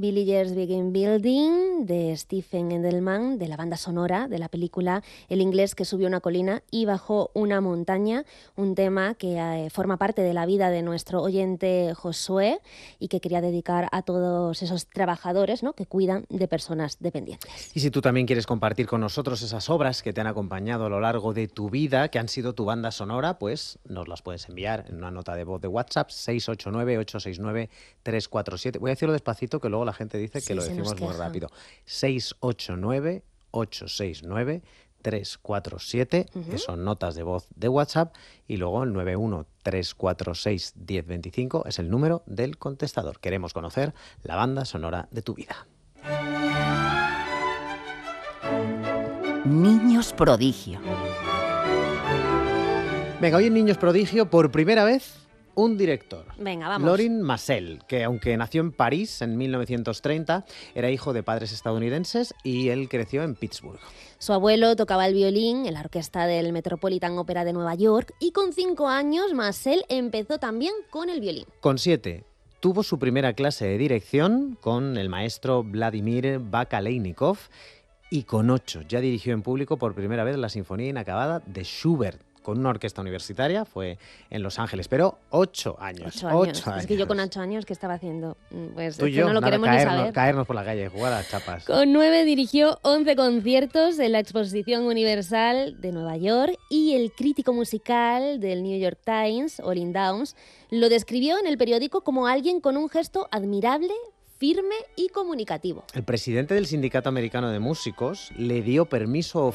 Villagers Begin Building, de Stephen Edelman, de la banda sonora de la película El inglés que subió una colina y bajó una montaña, un tema que forma parte de la vida de nuestro oyente Josué y que quería dedicar a todos esos trabajadores, ¿no?, que cuidan de personas dependientes. Y si tú también quieres compartir con nosotros esas obras que te han acompañado a lo largo de tu vida, que han sido tu banda sonora, pues nos las puedes enviar en una nota de voz de WhatsApp, 689-869-347. Voy a decirlo despacito, que luego la gente dice que lo decimos muy rápido. 689-869-347, que son notas de voz de WhatsApp, y luego el 913461025 es el número del contestador. Queremos conocer la banda sonora de tu vida. Niños prodigio. Venga, hoy en Niños prodigio, por primera vez, un director. Venga, vamos. Lorin Maazel, que aunque nació en París en 1930, era hijo de padres estadounidenses y él creció en Pittsburgh. Su abuelo tocaba el violín en la orquesta del Metropolitan Opera de Nueva York y con 5 años Maazel empezó también con el violín. Con 7 tuvo su primera clase de dirección con el maestro Vladimir Bakaleinikov y con 8 ya dirigió en público por primera vez la Sinfonía Inacabada de Schubert, con una orquesta universitaria, fue en Los Ángeles, pero 8 años. 8 años. Es que yo con 8 años, ¿qué estaba haciendo? Pues tú y es que yo, no lo queremos ni saber. Caernos por la calle, jugar a las chapas. Con 9 dirigió 11 conciertos en la Exposición Universal de Nueva York y el crítico musical del New York Times, Olin Downs, lo describió en el periódico como alguien con un gesto admirable, firme y comunicativo. El presidente del Sindicato Americano de Músicos le dio permiso